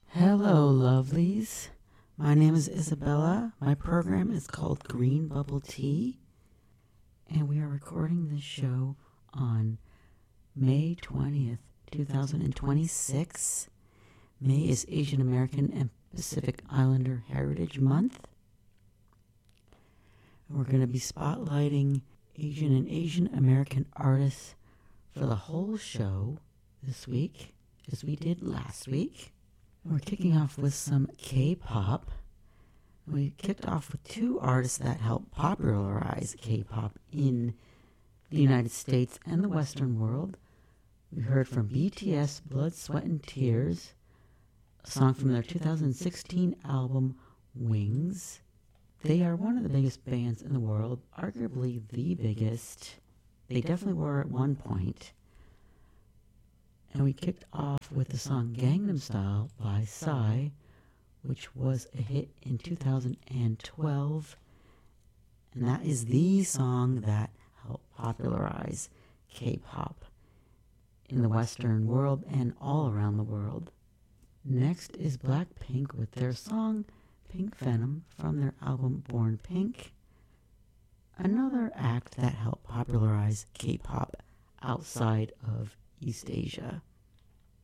Hello, lovelies. My name is Isabella. My program is called Green Bubble Tea, and we are recording this show on May 20th, 2026. May is Asian American and Pacific Islander Heritage Month. And we're going to be spotlighting Asian and Asian American artists for the whole show this week, as we did last week. And we're kicking off with some K-pop. We kicked off with two artists that helped popularize K-pop in the United States and the Western world. We heard from BTS, Blood, Sweat, and Tears, a song from their 2016 album, Wings. They are one of the biggest bands in the world, arguably the biggest. They definitely were at one point. And we kicked off with the song Gangnam Style by Psy, which was a hit in 2012. And that is the song that helped popularize K-pop in the Western world and all around the world. Next is Blackpink with their song Pink Venom from their album Born Pink, another act that helped popularize K-pop outside of East Asia.